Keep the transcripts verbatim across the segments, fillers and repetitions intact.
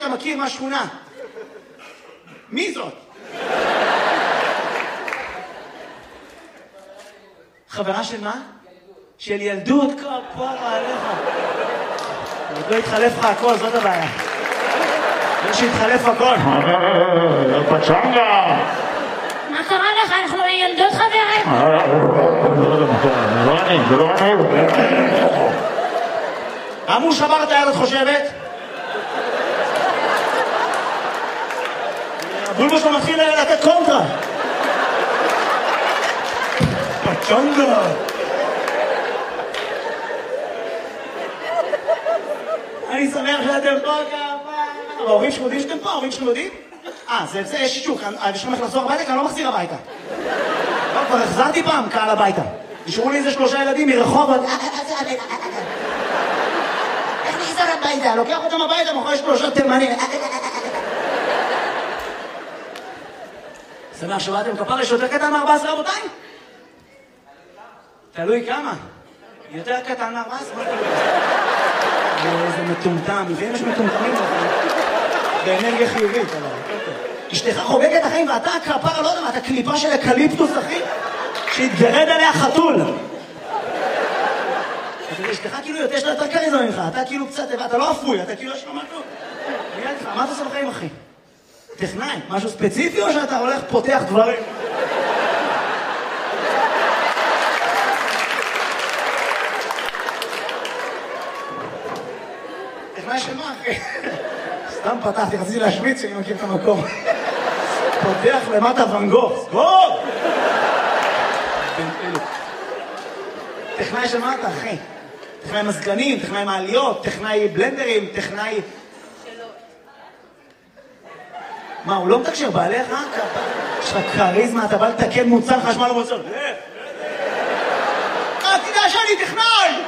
אתה מכיר מהשכונה. מי זאת? חברה של מה? של ילדות, כפרה עליך. עוד לא התחלף לך הכל, זאת הבעיה. לא שהתחלף הכל. פצ'נגה! מה קרה לך? אנחנו ילדות חברים. זה לא אני, זה לא אני. עמו שבר את היד, את חושבת? הבולבוס לא מתחיל לתת קונטרה. פצ'נגה! אני שמח שאתם פה כמה... ההורים שלכם יודעים שאתם פה? ההורים שלכם יודעים? אה, זה, זה, יש שישוק. יש לכם איך לחזור הביתה? כי אני לא מחזיר הביתה. לא, כבר החזרתי פעם קהל הביתה. נשארו לי איזה שלושה ילדים מרחובות. איך נחזור הביתה? לוקח אותם הביתה, מוכר שלושה תימנים. שמח שבאתם כפר, יש יותר קטן מארבע עשרה רבותיי? תלוי כמה. יותר קטן מארבע עשרה? איזה מטומטם, לפעמים יש מטומטמים באנרגיה חיובית. אשתך חוגגת החיים ואתה הכפר, לא יודע מה, אתה קליפה של אקליפטוס, אחי, שהתגרד עליה חתול. אשתך כאילו יותר שאתה יותר כריזמה ממך, אתה כאילו קצת, אתה לא אפוי, אתה כאילו יש לו משהו. מה אתה עושה בחיים, אחי? טכנאי, משהו ספציפי או שאתה הולך פותח דברים? טכנאי של מה, אחי? סתם פתחתי, רציתי להשמיץ שאני מכיר את המקום. פותח למטה ון גוך. סגור! טכנאי של מה אתה, אחי? טכנאי מזגנים, טכנאי מעליות, טכנאי בלנדרים, טכנאי... מה, הוא לא מתקשר בעליך? יש לך קריזמה, אתה בא לתקן מוצר חשמל או מוצר. אה, תדע שאני טכנאי!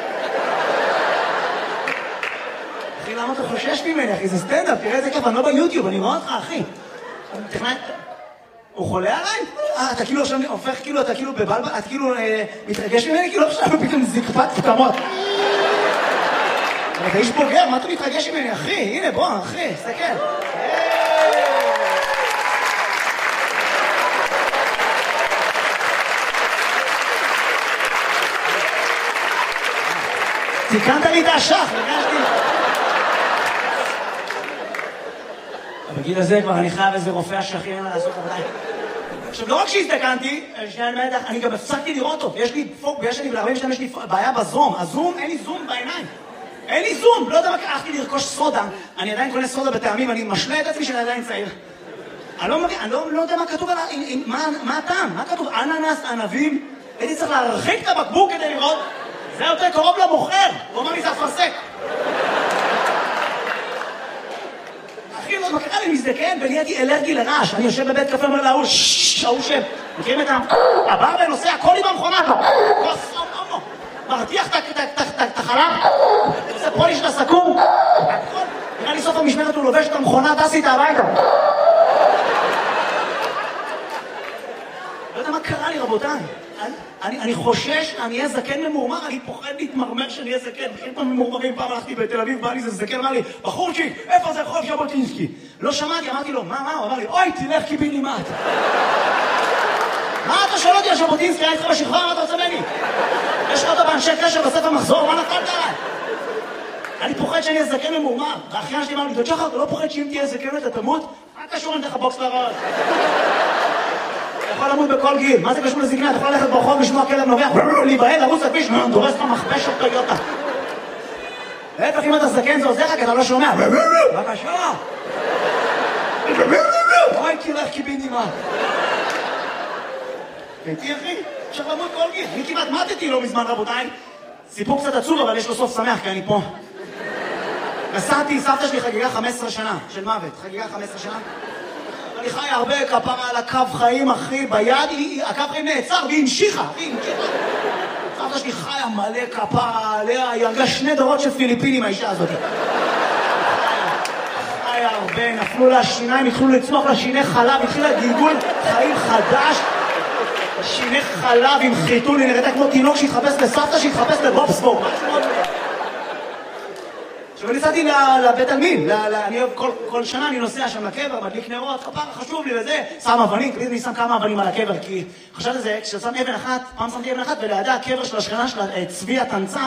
אחי, למה אתה חושש ממני, אחי? זה סטנדאפ, תראה איזה כיף, אני לא ביוטיוב, אני רואה אותך, אחי. טכנאי... הוא חולה עליי? אה, אתה כאילו עכשיו הופך, כאילו, אתה כאילו בבלבל, את כאילו מתרגש ממני, כאילו עכשיו פתאום זקפת פתמות. אבל אתה איש בוגר, מה אתה מתרגש ממני, אחי? הנה, בוא, אחי, סתכל. תיקנת לי את השח, הרגשתי. בגיל הזה כבר אני חייב איזה רופא השכים לעשות עבודה. עכשיו, לא רק שהזדקנתי, אני גם הפסקתי לראות טוב. יש לי פוק, ויש לי ב-ארבעים שתיים, יש לי בעיה בזום. הזום, אין לי זום בעיניים. אין לי זום, לא יודע מה, הלכתי לרכוש סודה. אני עדיין קונה סודה בטעמים, אני משלה את עצמי שאני עדיין צעיר. אני לא מבין, אני לא יודע מה כתוב עליו, מה הטעם? מה כתוב? אננס, ענבים? הייתי צריך להרחיק את הבקבוק כדי לראות. זה יותר קרוב למוכר. הוא אומר לי, זה אפרסק. אחי, לא מכירה לי מזדקן, ונהייתי אלרגי לרעש. אני יושב בבית קפה, אומר לה, הוא ששש, הוא שם. מכירים את הבא ונוסע, הכל עם המכונה. מרתיח את החלב, עושה פוליש לסכום. נראה לי סוף המשמרת הוא לובש את המכונה, טס איתה הביתה. לא יודע מה קרה לי, רבותיי. אני חושש, אני אהיה זקן ממורמר, אני פוחד להתמרמר שאני אהיה זקן. בכלל פעם ממורמרים, פעם הלכתי בתל אביב, בא לי זה זקן, אמר לי, בחורצ'יק, איפה זה רחוב ז'בוטינסקי? לא שמעתי, אמרתי לו, מה, מה? הוא אמר לי, אוי, תלך קיבינימט. מה אתה שואל אותי על ז'בוטינסקי? אני איתך בשכבה, מה אתה רוצה ממני? יש לך אותו באנשי קשר בספר מחזור, מה נפלת עליי? אני פוחד שאני אהיה זקן ממורמר. והאחיין שלי אמר לי, דוד שחר, אתה לא פוחד שאם תהיה זקן אתה תמות? מה קשור אני לך בוקס לראש? אתה יכול למות בכל גיל, מה זה קשור לזקנה? אתה יכול ללכת ברחוב, לשמוע כלב נובח, להיבהל, לרוץ לכביש, דורס לך מכבש של טויוטה. להפך, אם אתה זקן זה עוזר לך, כי אתה לא שומע. בבקשה. אוי, תלך קיבינימט. ראיתי, אחי? אפשר למות כל גיל. אני כמעט מתתי לא מזמן, רבותיי. סיפור קצת עצוב, אבל יש לו סוף שמח, כי אני פה. נסעתי, סבתא שלי חגיגה חמש עשרה שנה של מוות. חגיגה חמש עשרה שנה. אני חי הרבה כפרה על הקו חיים, אחי, ביד, הקו חיים נעצר והיא המשיכה, היא המשיכה. סבתא שלי חיה מלא כפרה עליה, היא הרגה שני דורות של פיליפינים, האישה הזאת. חיה הרבה, נפלו לה שיניים, התחילו לצמוח לה שיני חלב, התחילה גלגול חיים חדש. שיני חלב עם חיתול, היא נראתה כמו תינוק שהתחפש לסבתא, שהתחפש לבובספורט. עכשיו אני נסעתי לבית עלמין, כל שנה אני נוסע שם לקבר, מדליק נרות, כפרה חשוב לי וזה, שם אבנים, תמיד אני שם כמה אבנים על הקבר, כי חשבתי זה, כששם אבן אחת, פעם שמתי אבן אחת, ולידה הקבר של השכנה שלה, צבי התנצב,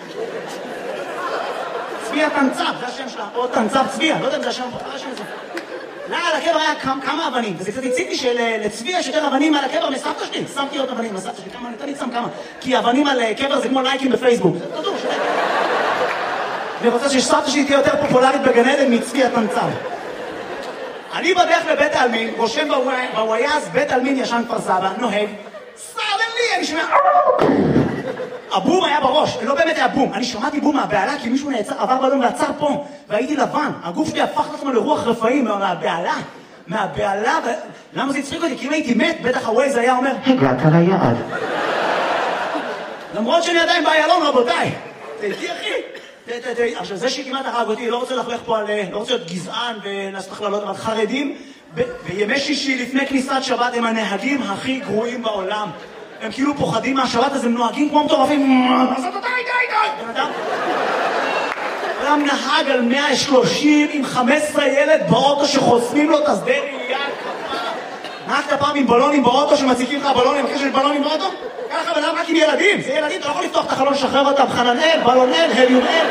צבי התנצב, זה השם שלה, או תנצב צבי, לא יודע אם זה השם, לא השם הזה. לא, על הקבר היה כמה אבנים, וזה קצת הציג לי שלצבי יש יותר אבנים על הקבר מסבתא שלי, שמתי עוד אבנים לסבתא שלי, כמה, אני תמיד שם כמה, כי אבנים על קבר זה כמו לייקים בפייסבוק, זה תדעו, שתדעו. אני רוצה שסבתא שלי תהיה יותר פופולרית בגן עדן מצבי התנצב. אני בדרך לבית העלמין, רושם בוויאז, בית העלמין ישן כפר סבא, נוהג, סללי, אני שומע... הבום היה בראש, לא באמת היה בום. אני שמעתי בום מהבעלה כי מישהו נעצר, עבר בלום ועצר פה, והייתי לבן. הגוף שלי הפך לעצמו לרוח רפאים מהבעלה. מהבעלה, ו... למה זה הצחיק אותי? כי אם הייתי מת, בטח הווייז היה אומר, הגעת ליעד. למרות שאני עדיין באיילון, רבותיי. תהייתי אחי. עכשיו זה שכמעט הרג אותי, לא רוצה לחלך פה על... לא רוצה להיות גזען ולעשות הכללות, אבל חרדים, בימי שישי לפני כניסת שבת הם הנהגים הכי גרועים בעולם. הם כאילו פוחדים מהשבת, אז הם נוהגים כמו מטורפים. אז אתה די, די, די. אדם נהג על מאה ושלושים עם חמישה עשר ילד באוטו שחוסמים לו את השדה ראייה כפה. נהגת פעם עם בלונים באוטו שמציקים לך בלונים, מכיר של בלונים באוטו? ככה בלם רק עם ילדים. זה ילדים, אתה לא יכול לפתוח את החלון, לשחרר אותם. חננאל, בלונאל, הליומאל.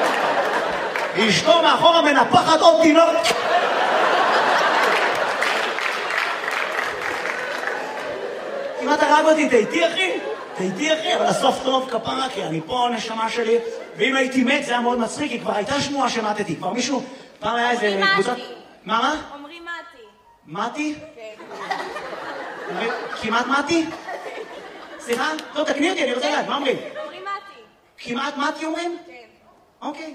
אשתו מאחורה מנפחת עוד תינוק. כמעט הרג אותי, תהייתי אחי? תהייתי אחי, אבל הסוף טוב כפרה, כי אני פה נשמה שלי, ואם הייתי מת זה היה מאוד מצחיק, כי כבר הייתה שמועה שמתתי, כבר מישהו, פעם היה איזה קבוצת... מה, מה? אומרים מתי. מתי? כן. כמעט מתי? סליחה? לא, תקני אותי, אני רוצה לדעת, מה אומרים? אומרים מתי. כמעט מתי אומרים? כן. אוקיי.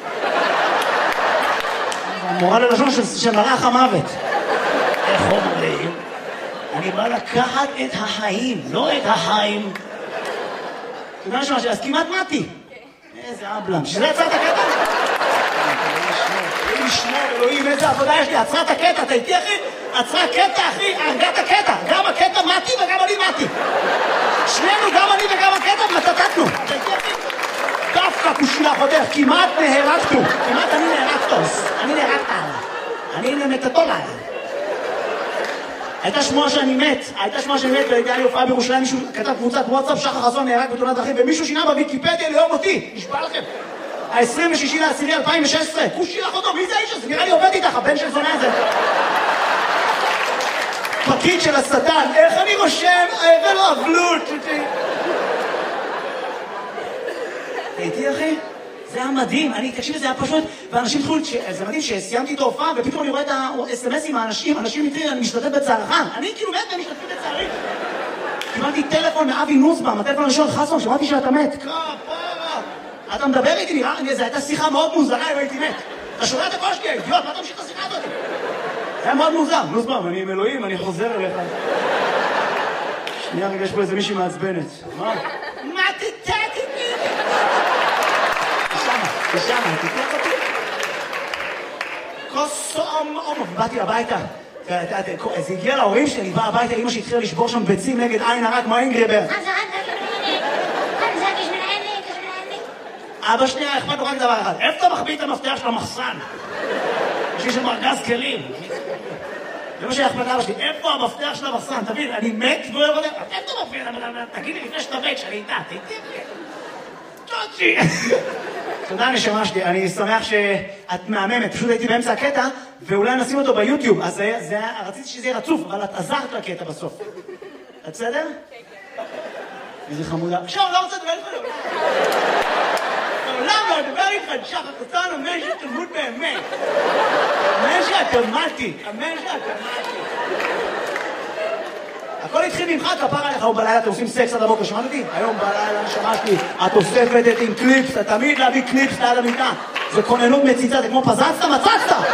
המורה ללשון של מלאך המוות. איך אומרים? אני בא לקחת את החיים, לא את החיים. אתה יודע משהו, אז כמעט מתי. איזה אבלם. שזה יצר את הקטע? אלוהים ישמור, אלוהים, איזה עבודה יש לי. עצרה את הקטע, אתה איתי אחי? עצרה קטע אחי, הרגת הקטע. גם הקטע מתי וגם אני מתי. שנינו, גם אני וגם הקטע, מטטטנו. אתה איתי אחי? דווקא כושלה חודך, כמעט נהרגתו. כמעט אני נהרגתוס. אני נהרגת עליו. אני נמטטול עליו. הייתה שמועה שאני מת, הייתה שמועה שאני מת, והייתה לי הופעה בירושלים, מישהו כתב קבוצת וואטסאפ, שחר חסון נהרג בתאונת דרכים, ומישהו שינה בוויקיפדיה ליום אותי, נשבע לכם. ה-עשרים ושישי לאוקטובר אלפיים ושש עשרה, כושי לך אותו, מי זה האיש הזה? נראה לי עובד איתך, הבן של זונה הזה. פקיד של השטן, איך אני רושם? אבל לא אבלות. הייתי אחי? זה היה מדהים, אני, תקשיב, זה היה פשוט, ואנשים התחילו, זה מדהים שסיימתי את ההופעה, ופתאום אני רואה את ה-אס אם אס עם האנשים, אנשים מתחילים, אני משתתף בצערך, אני כאילו מת והם משתתפים בצערי. קיבלתי טלפון מאבי נוסבאום, הטלפון הראשון חסון, שמעתי שאתה מת. כפרה, אתה מדבר איתי, נראה, זו הייתה שיחה מאוד מוזרה אם הייתי מת. אתה שומע את הקול שלי, אידיוט, מה אתה ממשיך את השיחה הזאת? זה היה מאוד מוזר, נוסבאום, אני עם אלוהים, אני חוזר אליך. שנייה, רגע, יש פה איזה מישהי מעצבנת. מה? מה תתתי? תשמע, תתלך אותי. כוס אומ אומ, באתי הביתה. זה הגיע להורים שלי, אני בא הביתה, אמא שהתחילה לשבור שם ביצים נגד עין הרק, מה אינגריבר? אבא שנייה, אכפת לו רק דבר אחד. איפה אתה מחביא את המפתח של המחסן? יש לי שם ארגז כלים. זה מה שאכפת אבא שלי, איפה המפתח של המחסן? תבין, אני מת ולא יודע, איפה אתה מפתח? תגיד לי לפני שאתה מת, שאני איתה, תהייתי צ'וצ'י. תודה נשמה שלי, אני שמח שאת מהממת, פשוט הייתי באמצע הקטע, ואולי נשים אותו ביוטיוב, אז רציתי שזה יהיה רצוף, אבל את עזרת לקטע בסוף. את בסדר? כן. איזה חמודה. עכשיו, לא רוצה לדבר איתך. לעולם לא לדבר איתך, שחר קצן, אמן שתלמוד באמת. אמן שאתה מתי, אמן שאתה מתי. הכל התחיל ממך, כפר עליך, היום בלילה אתם עושים סקס עד הבוקר, שמעת אותי? היום בלילה נשמה שלי, את אוספת את עם קליפס, אתה תמיד להביא קליפס ליד המיטה. זה כוננות מציצה, זה כמו פזצת, מצצת!